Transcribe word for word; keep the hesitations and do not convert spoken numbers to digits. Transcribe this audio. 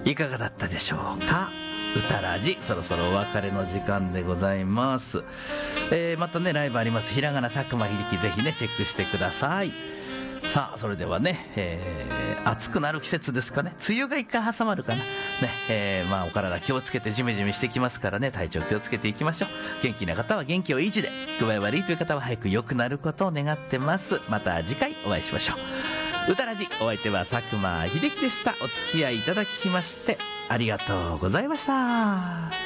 いかがだったでしょうか。歌ラジ、そろそろお別れの時間でございます。えー、またねライブあります。ひらがな佐久間秀樹、ぜひねチェックしてください。さあそれではね、えー、暑くなる季節ですかね。梅雨が一回挟まるかなね、えー、まあお体気をつけて、ジメジメしてきますからね、体調気をつけていきましょう。元気な方は元気を維持で、具合悪いという方は早く良くなることを願ってます。また次回お会いしましょう。歌ラジ、お相手は佐久間秀樹でした。お付き合いいただきましてありがとうございました。